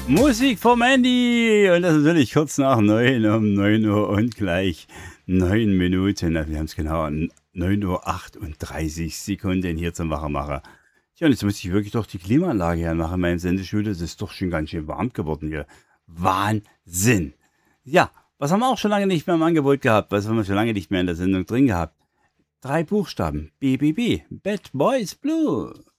Musik vom Andy und das natürlich kurz nach 9 um 9 Uhr und gleich 9 Minuten. Wir haben es genau 9 Uhr 38 Sekunden hier zum Wachmacher. Ja, und jetzt muss ich wirklich doch die Klimaanlage anmachen in meinem Sendestudio. Das ist doch schon ganz schön warm geworden hier. Wahnsinn! Ja, was haben wir auch schon lange nicht mehr im Angebot gehabt? Was haben wir schon lange nicht mehr in der Sendung drin gehabt? 3 Buchstaben. BBB. Bad Boys Blue.